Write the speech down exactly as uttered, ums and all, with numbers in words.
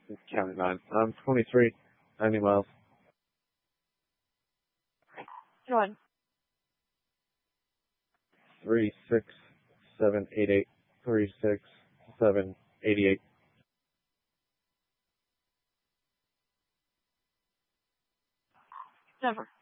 County nine. Um, twenty-three, ninety miles. Go on. Three six seven eight eight. Three six seven eighty eight. Never.